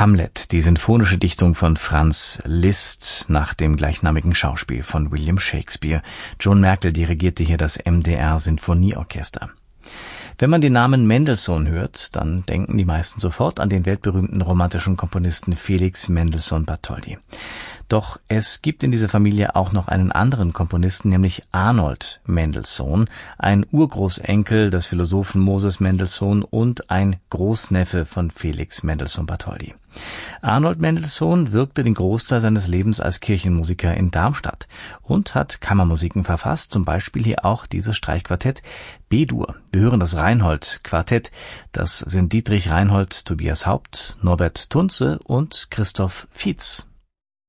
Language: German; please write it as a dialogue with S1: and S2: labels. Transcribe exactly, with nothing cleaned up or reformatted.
S1: Hamlet, die sinfonische Dichtung von Franz Liszt nach dem gleichnamigen Schauspiel von William Shakespeare. John Merkel dirigierte hier das M D R Sinfonieorchester. Wenn man den Namen Mendelssohn hört, dann denken die meisten sofort an den weltberühmten romantischen Komponisten Felix Mendelssohn Bartholdy. Doch es gibt in dieser Familie auch noch einen anderen Komponisten, nämlich Arnold Mendelssohn, ein Urgroßenkel des Philosophen Moses Mendelssohn und ein Großneffe von Felix Mendelssohn Bartholdy. Arnold Mendelssohn wirkte den Großteil seines Lebens als Kirchenmusiker in Darmstadt und hat Kammermusiken verfasst, zum Beispiel hier auch dieses Streichquartett B-Dur. Wir hören das Reinhold-Quartett. Das sind Dietrich Reinhold, Tobias Haupt, Norbert Tunze und Christoph Fietz.